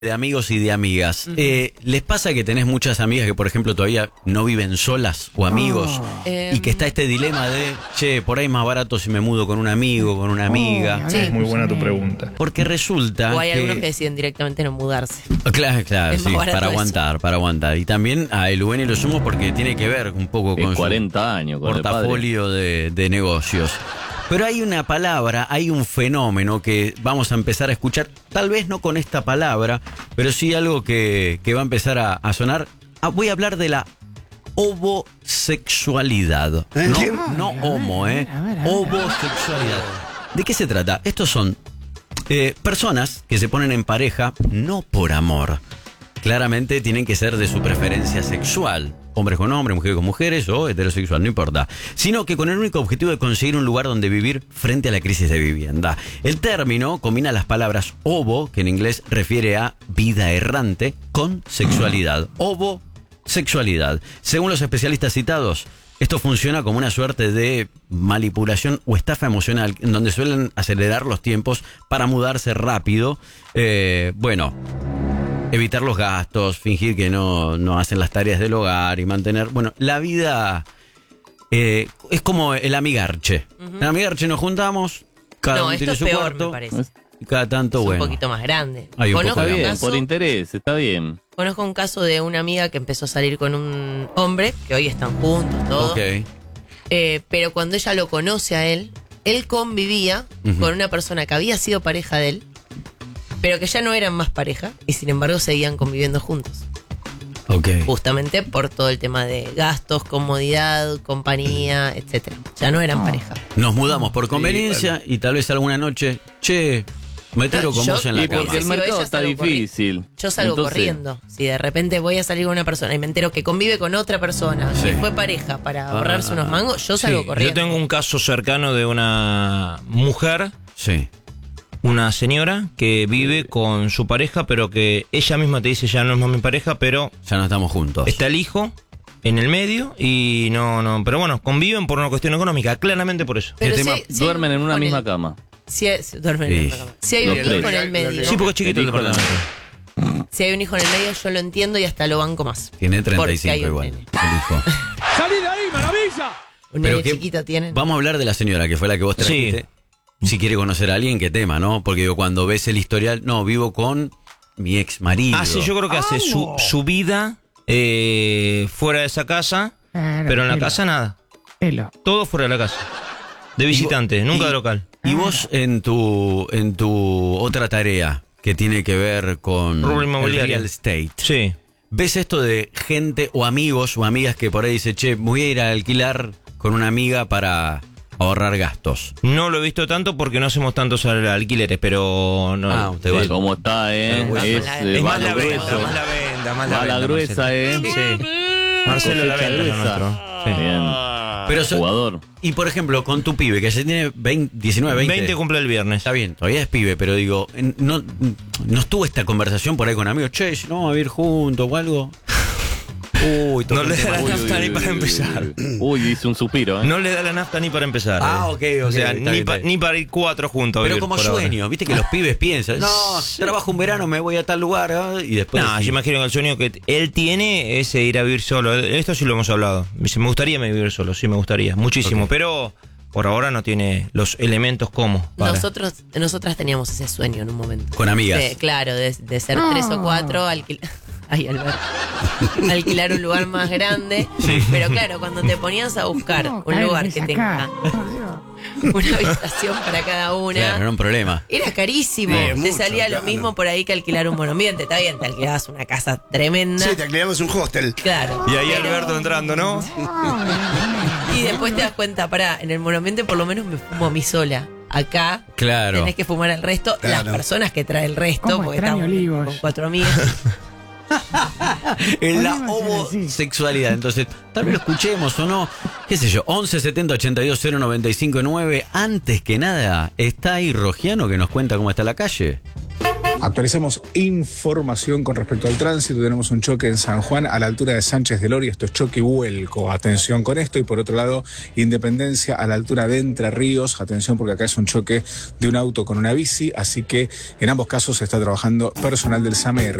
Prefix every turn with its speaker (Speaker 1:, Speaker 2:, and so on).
Speaker 1: De amigos y de amigas. ¿Les pasa que tenés muchas amigas que, por ejemplo, todavía no viven solas o amigos? Y que está este dilema de, che, por ahí es más barato si me mudo con un amigo, con una amiga.
Speaker 2: Sí. Es muy buena tu pregunta.
Speaker 1: Porque resulta
Speaker 3: O hay algunos que deciden directamente no mudarse.
Speaker 1: Claro,
Speaker 3: Es
Speaker 1: sí,
Speaker 3: más barato
Speaker 1: para aguantar. Y también a el bueno y lo sumo porque tiene que ver un poco con
Speaker 4: 40 años, con el
Speaker 1: portafolio de negocios. Pero hay una palabra, hay un fenómeno que vamos a empezar a escuchar, tal vez no con esta palabra, pero sí algo que va a empezar a sonar. Voy a hablar de la ovosexualidad. No homo, ovosexualidad. ¿De qué se trata? Estos son personas que se ponen en pareja no por amor. Claramente tienen que ser de su preferencia sexual. Hombres con hombres, mujeres con mujeres o heterosexual, no importa. Sino que con el único objetivo de conseguir un lugar donde vivir frente a la crisis de vivienda. El término combina las palabras ovo, que en inglés refiere a vida errante, con sexualidad. Ovosexualidad. Según los especialistas citados, esto funciona como una suerte de manipulación o estafa emocional, en donde suelen acelerar los tiempos para mudarse rápido. Evitar los gastos, fingir que no hacen las tareas del hogar y mantener... Bueno, la vida es como el amigarche. El amigarche nos juntamos, cada uno tiene su
Speaker 3: peor,
Speaker 1: cuarto.
Speaker 3: me parece.
Speaker 1: Y cada tanto,
Speaker 3: Es un poquito más grande.
Speaker 4: Está bien, por interés, está bien.
Speaker 3: Conozco un caso de una amiga que empezó a salir con un hombre, que hoy están juntos, todo.
Speaker 1: Ok.
Speaker 3: Pero cuando ella lo conoce a él convivía con una persona que había sido pareja de él, pero que ya no eran más pareja y sin embargo seguían conviviendo juntos.
Speaker 1: Ok.
Speaker 3: Justamente por todo el tema de gastos, comodidad, compañía, etcétera. Ya no eran pareja.
Speaker 1: Nos mudamos por conveniencia y tal vez alguna noche, che, me tiro con vos en la
Speaker 4: Y porque
Speaker 1: cama.
Speaker 4: el mercado está difícil.
Speaker 3: Yo salgo corriendo. Si de repente voy a salir con una persona y me entero que convive con otra persona,
Speaker 1: Sí.
Speaker 3: que fue pareja para ahorrarse unos mangos, yo salgo corriendo.
Speaker 2: Yo tengo un caso cercano de una mujer,
Speaker 1: Sí.
Speaker 2: una señora que vive con su pareja, pero que ella misma te dice ya no es más mi pareja, pero
Speaker 1: Ya no estamos juntos.
Speaker 2: está el hijo en el medio y no, pero bueno, conviven por una cuestión económica, claramente por eso.
Speaker 3: Pero
Speaker 1: el tema,
Speaker 4: Duermen en una
Speaker 3: con
Speaker 4: misma
Speaker 3: el-
Speaker 4: cama.
Speaker 3: Duermen en
Speaker 1: Sí.
Speaker 3: una cama. Si hay
Speaker 4: Los
Speaker 3: un
Speaker 4: tres.
Speaker 3: hijo en el medio,
Speaker 2: Sí, porque es chiquito el departamento.
Speaker 3: si hay un hijo en el medio, yo lo entiendo y hasta lo banco más.
Speaker 1: Tiene
Speaker 3: Porque
Speaker 1: 35
Speaker 3: hay un
Speaker 1: igual,
Speaker 3: nene.
Speaker 1: el hijo.
Speaker 3: Un
Speaker 1: Pero
Speaker 3: nene
Speaker 1: que-
Speaker 3: chiquito tienen.
Speaker 1: Vamos a hablar de la señora que fue la que vos trajiste. Si quiere conocer a alguien, ¿qué tema, no? Porque digo, cuando ves el historial, no, vivo con mi ex marido.
Speaker 2: Ah, sí, yo creo que hace su vida fuera de esa casa, pero en la casa nada. Todo fuera de la casa. De visitante, nunca de local.
Speaker 1: Y vos en tu otra tarea que tiene que ver con
Speaker 2: Rubro
Speaker 1: el
Speaker 2: inmobiliario.
Speaker 1: real estate.
Speaker 2: Sí.
Speaker 1: ¿Ves esto de gente o amigos o amigas que por ahí dice, che, voy a ir a alquilar con una amiga para ahorrar gastos?
Speaker 2: No lo he visto tanto porque no hacemos tantos alquileres, pero no.
Speaker 1: Ah, usted va.
Speaker 4: ¿Cómo está,
Speaker 3: Es
Speaker 2: Es más la
Speaker 4: bala
Speaker 2: venta,
Speaker 4: grueso.
Speaker 2: más la venta, más la
Speaker 4: Bala
Speaker 2: venta.
Speaker 4: gruesa,
Speaker 2: Marcelo. Sí. Marcelo la
Speaker 4: Cosecha
Speaker 2: venta es lo
Speaker 4: gruesa.
Speaker 2: nuestro. Sí.
Speaker 4: Bien.
Speaker 1: Pero
Speaker 4: Jugador.
Speaker 1: y por ejemplo, con tu pibe, que se tiene 19, 20.
Speaker 2: 20 cumple el viernes.
Speaker 1: Está bien, todavía es pibe, pero digo, no estuvo esta conversación por ahí con amigos, che, si no vamos a vivir juntos o algo. Uy,
Speaker 2: No le
Speaker 1: toqué
Speaker 2: da
Speaker 1: el
Speaker 2: la
Speaker 1: tema.
Speaker 2: nafta ni para empezar.
Speaker 4: Uy, hice un suspiro, ¿eh?
Speaker 2: No le da la nafta ni para empezar.
Speaker 1: Ah, ok,
Speaker 2: O sea,
Speaker 1: está bien, está bien.
Speaker 2: ni para ir 4 juntos. a
Speaker 1: Pero
Speaker 2: vivir
Speaker 1: como
Speaker 2: por ahora.
Speaker 1: sueño, viste que los pibes piensan, no, trabajo un verano, me voy a tal lugar, y después...
Speaker 2: No, yo imagino que el sueño que él tiene es ir a vivir solo. Esto sí lo hemos hablado. Me dice, me gustaría vivir solo, sí me gustaría, muchísimo.
Speaker 1: Ok.
Speaker 2: Pero por ahora no tiene los elementos como para.
Speaker 3: Nosotras teníamos ese sueño en un momento.
Speaker 1: Con amigas.
Speaker 3: Claro, de ser 3 o 4, Ay, Alberto. Alquilar un lugar más grande. Pero claro, cuando te ponías a buscar un lugar que tenga una habitación para cada una,
Speaker 1: Claro, era un problema.
Speaker 3: era carísimo. Te salía lo mismo por ahí que alquilar un monoambiente. Está bien, te alquilabas una casa tremenda.
Speaker 5: Sí, te alquilamos un hostel.
Speaker 3: Claro.
Speaker 2: Y ahí
Speaker 3: Pero-
Speaker 2: Alberto entrando, ¿no?
Speaker 3: Y después te das cuenta, en el monoambiente por lo menos me fumo a mí sola. Acá
Speaker 1: Claro.
Speaker 3: tenés que fumar al resto,
Speaker 5: Claro.
Speaker 3: las personas que trae el resto,
Speaker 6: ¿Cómo
Speaker 3: porque
Speaker 6: extraño
Speaker 3: estamos
Speaker 6: Olivos?
Speaker 3: con 4 amigas.
Speaker 1: En la
Speaker 6: Olivos era así.
Speaker 1: homosexualidad. Entonces, tal vez lo escuchemos o no. Qué sé yo, 11 70 82 095 9. Antes que nada, ¿está ahí Rogiano que nos cuenta cómo está la calle?
Speaker 5: Actualicemos información con respecto al tránsito. Tenemos un choque en San Juan a la altura de Sánchez de Loria. Esto es choque y vuelco. Atención con esto. Y por otro lado, Independencia a la altura de Entre Ríos. Atención porque acá es un choque de un auto con una bici. Así que en ambos casos se está trabajando personal del SAME.